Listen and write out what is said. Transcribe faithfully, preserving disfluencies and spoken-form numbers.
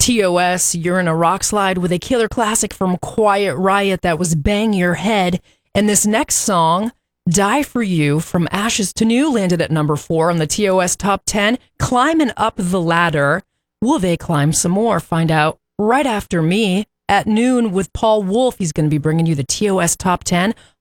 T O S, you're in a rock slide with a killer classic from Quiet Riot that was Bang Your Head. And this next song, Die For You from Ashes to New, landed at number four on the T O S Top ten. Climbing up the ladder. Will they climb some more? Find out right after me at noon with Paul Wolf. He's going to be bringing you the T O S Top ten